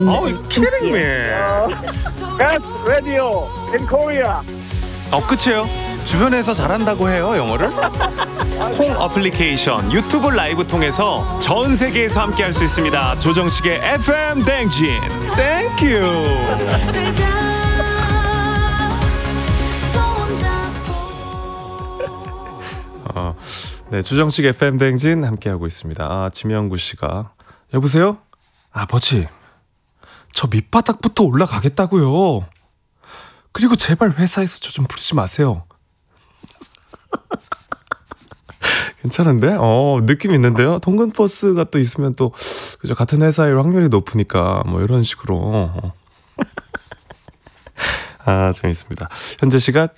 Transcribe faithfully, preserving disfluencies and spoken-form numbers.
Oh, you kidding me? Best radio in Korea. 어, 끝이에요. 주변에서 잘한다고 해요, 영어를. 콩 어플리케이션, 유튜브 라이브 통해서 전 세계에서 함께 할 수 있습니다. 조정식의 에프엠 댕진. 땡큐. 어, 네, 조정식 에프엠 댕진 함께하고 있습니다. 아, 지명구 씨가 여보세요? 아, 버치. 저 밑바닥부터 올라가겠다고요. 그리고 제발 회사에서 저 좀 부르지 마세요. 괜찮은데? 어, 느낌 있는데요? 통근 버스가 또 있으면 또, 그죠? 같은 회사일 확률이 높으니까, 뭐, 이런 식으로. 아, 재밌습니다. 현재 시각